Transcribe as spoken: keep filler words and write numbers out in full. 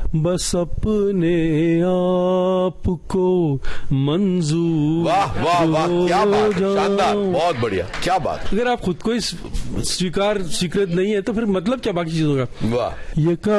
बस अपने आप को मंजूर। वाह वाह वाह, क्या बात है, शानदार, बहुत बढ़िया, क्या बात। अगर आप खुद को ही स्वीकार स्वीकृत नहीं है तो फिर मतलब क्या बाकी चीजों का। वाह। ये